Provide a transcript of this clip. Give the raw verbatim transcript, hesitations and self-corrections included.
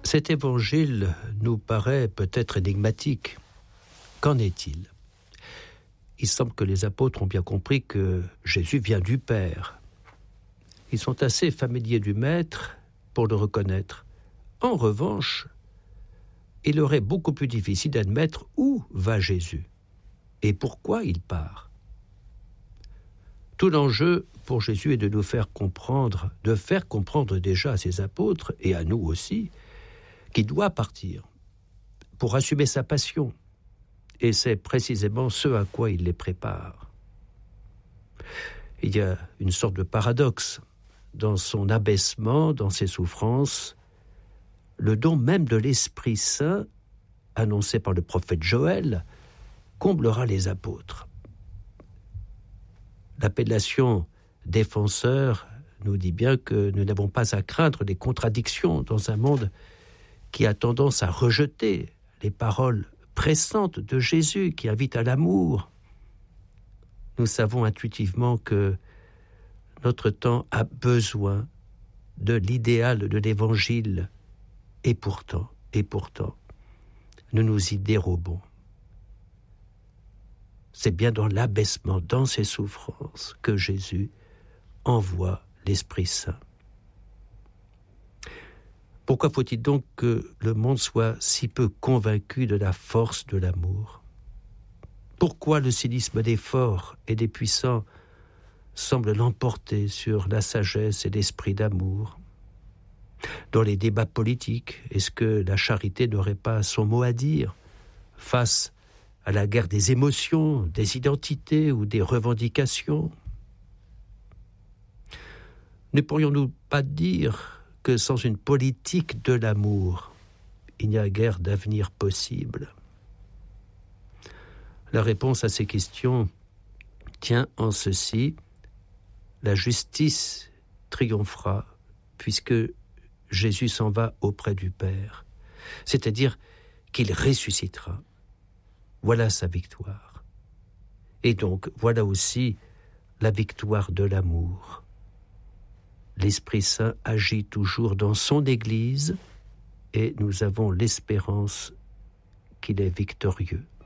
Cet évangile nous paraît peut-être énigmatique. Qu'en est-il ? Il semble que les apôtres ont bien compris que Jésus vient du Père. Ils sont assez familiers du Maître pour le reconnaître. En revanche, il leur est beaucoup plus difficile d'admettre où va Jésus et pourquoi il part. Tout l'enjeu pour Jésus est de nous faire comprendre, de faire comprendre déjà à ses apôtres et à nous aussi, qu'il doit partir pour assumer sa passion. Et c'est précisément ce à quoi il les prépare. Il y a une sorte de paradoxe dans son abaissement, dans ses souffrances. Le don même de l'Esprit Saint, annoncé par le prophète Joël, comblera les apôtres. L'appellation défenseur nous dit bien que nous n'avons pas à craindre des contradictions dans un monde qui a tendance à rejeter les paroles pressantes de Jésus qui invitent à l'amour. Nous savons intuitivement que notre temps a besoin de l'idéal de l'Évangile et pourtant, et pourtant, nous nous y dérobons. C'est bien dans l'abaissement, dans ses souffrances, que Jésus envoie l'Esprit Saint. Pourquoi faut-il donc que le monde soit si peu convaincu de la force de l'amour ? Pourquoi le cynisme des forts et des puissants semble l'emporter sur la sagesse et l'esprit d'amour ? Dans les débats politiques, est-ce que la charité n'aurait pas son mot à dire face à la guerre des émotions, des identités ou des revendications ? Ne pourrions-nous pas dire que sans une politique de l'amour, il n'y a guère d'avenir possible ? La réponse à ces questions tient en ceci: la justice triomphera puisque Jésus s'en va auprès du Père, c'est-à-dire qu'il ressuscitera. Voilà sa victoire. Et donc, voilà aussi la victoire de l'amour. L'Esprit Saint agit toujours dans son Église et nous avons l'espérance qu'il est victorieux.